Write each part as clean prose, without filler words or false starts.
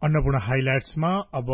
अन्नपूर्ण हाइलाइट्समा अब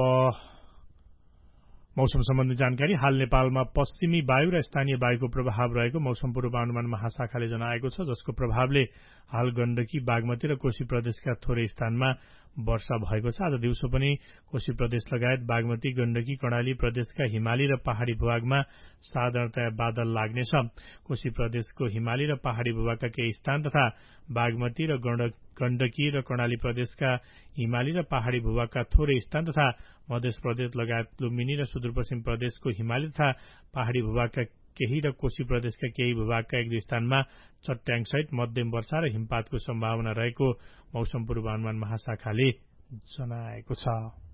मौसम सम्बन्धी जानकारी। हाल नेपालमा पश्चिमी वायु र स्थानीय वायुको प्रभाव रहेको मौसम पूर्वानुमान महाशाखाले जनाएको छ, जसको प्रभावले हाल गण्डकी, बागमती र कोशी प्रदेशका थोरै स्थानमा वर्षा भएको छ। आज दिउँसो पनि कोशी प्रदेश लगायत बागमती, गण्डकी, कर्णाली प्रदेशका हिमाली र पहाड़ी भूभागमा साधारणतया बादल लाग्नेछ। कोशी प्रदेशको हिमाली र पहाड़ी भूभागका केही स्थान तथा बागमती र गण्डकी र कर्णाली प्रदेशका हिमाली र पहाड़ी भूभागका थोरै स्थान तथा मध्य प्रदेश लगायत लुम्बिनी र सुदूरपश्चिम प्रदेशको हिमाली तथा पहाड़ी भूभागका केही र कोशी प्रदेशका केही भूभागका एक दुई स्थानमा चट्याङसहित मध्यम वर्षा र हिमपातको सम्भावना रहेको मौसम पूर्वानुमान महाशाखाले जनाएको छ।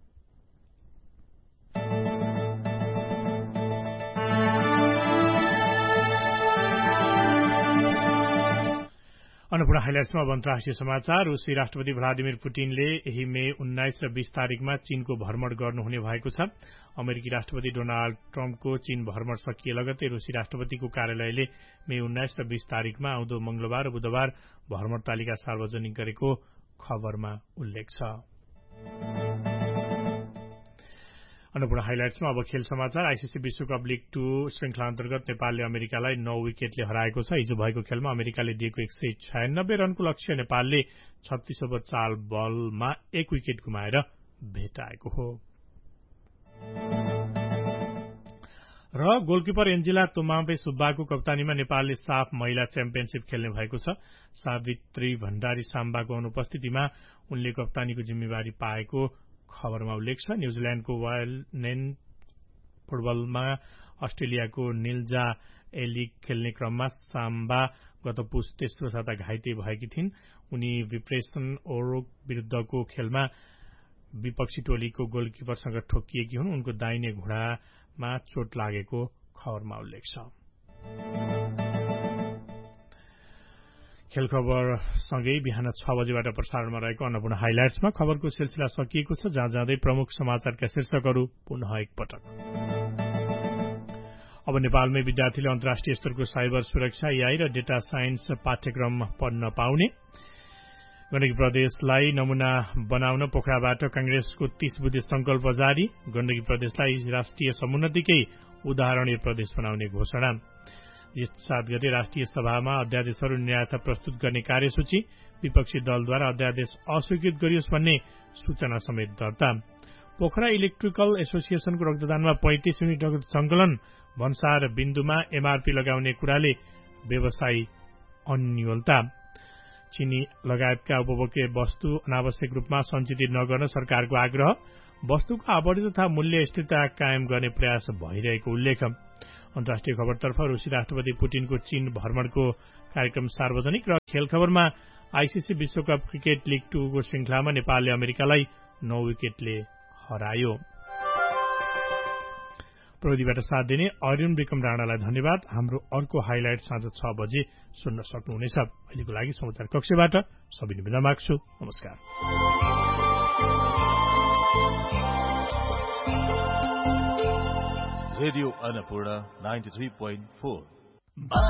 अन्नपूर्ण हाइलाइट्समा अब अन्तर्राष्ट्रिय समाचार। रूसी राष्ट्रपति भ्लादिमिर पुटिनले यही मे 19 र 20 तारिकमा चीनको भ्रमण गर्नुहुने भएको छ। अमेरिकी राष्ट्रपति डोनाल्ड ट्रम्पको चीन भ्रमण सकिए लगतै रूसी राष्ट्रपतिको कार्यालयले मे 19 र 20 तारिकमा आउँदो मंगलबार र बुधबार भ्रमण तालिका सार्वजनिक गरेको खबरमा उल्लेख छ। अन्नपूर्ण हाइलाइट्समा अब खेल समाचार। आईसीसी विश्वकप लीग 2 श्रृंखला अन्तर्गत नेपालले अमेरिकालाई 9 विकेटले हराएको छ। हिजो भएको खेलमा अमेरिकाले दिएको 196 रनको लक्ष्य नेपालले 36 ओभर चाल बलमा 1 विकेट गुमाएर भेटाएको हो। र गोलकिपर एन्जेला तुम्माम्पे सुब्बाको कप्तानीमा नेपालले साफ महिला च्याम्पियनशीप खेल्ने भएको छ। सावित्री भण्डारी साम्बाको अनुपस्थितिमा उनले कप्तानीको जिम्मेवारी पाएको खबरमा उल्लेख छ। न्यूजील्याण्डको वाइल्डनेन फुटबलमा अस्ट्रेलियाको निल्जा एलिग खेल्ने क्रममा साम्बा गत पुस तेस्रो साता घाइते भएकी थिइन्। उनी विप्रेसन ओरोक विरूद्धको खेलमा विपक्षी टोलीको गोलकिपरसँग ठोकिएकी हुन्। उनको दाहिने घुँडामा चोट लागेको खबरमा उल्लेख छ। खेल खबर सँगै बिहान 6 बजेबाट प्रसारणमा रहेको अन्नपूर्ण हाइलाइट्समा खबरको सिलसिला सकिएको छ। जहाँ जाँदै प्रमुख समाचारका शीर्षकहरू पुनः एकपटक। अब नेपालमै विद्यार्थीले अन्तर्राष्ट्रिय स्तरको साइबर सुरक्षा, एआई र डेटा साइन्स पाठ्यक्रम पढ्न पाउने। गण्डकी प्रदेशलाई नमूना बनाउन पोखराबाट कांग्रेसको 30 बुँदे संकल्प जारी। गण्डकी प्रदेशलाई राष्ट्रिय समुन्नतिकै उदाहरणीय प्रदेश बनाउने घोषणा। 7 गते राष्ट्रिय सभामा अध्यादेशहरू निर्यात प्रस्तुत गर्ने कार्यसूची। विपक्षी दलद्वारा अध्यादेश अस्वीकृत गरियोस् भन्ने सूचना समेत दर्ता। पोखरा इलेक्ट्रिकल एसोसिएशनको रक्तदानमा 35 युनिट रक्त संकलन। भन्सार बिन्दुमा एमआरपी लगाउने कुराले व्यवसायी अन्योलता। चिनी लगायतका उपभोग्य वस्तु अनावश्यक रूपमा सञ्चित नगर्न सरकारको आग्रह। वस्तुको आपूर्ति तथा मूल्य स्थिरता कायम गर्ने प्रयास भइरहेको उल्लेख। अन्तर्राष्ट्रिय खबरतर्फ रूसी राष्ट्रपति पुटिनको चीन भ्रमणको कार्यक्रम सार्वजनिक। र खेल खबरमा आईसीसी विश्वकप क्रिकेट लीग 2 को श्रृंखलामा नेपालले अमेरिकालाई 9 विकेटले हरायो। प्रविधिबाट साथ दिने अर्जुन विक्रम राणालाई धन्यवाद। हाम्रो अर्को हाइलाइट साँझ 6 बजे सुन्न सक्नुहुनेछ। अहिलेको लागि समाचार कक्षबाट सबै बिदा माग्छु। नमस्कार। रेडियो अन्नपूर्ण 93.4